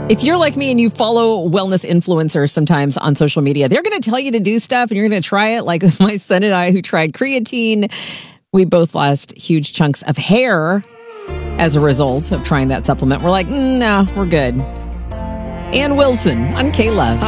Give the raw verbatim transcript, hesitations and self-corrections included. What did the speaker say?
If you're like me and you follow wellness influencers sometimes on social media, they're going to tell you to do stuff and you're going to try it. Like my son and I who tried creatine, we both lost huge chunks of hair as a result of trying that supplement. We're like, mm, no, we're good. Ann Wilson on K-Love.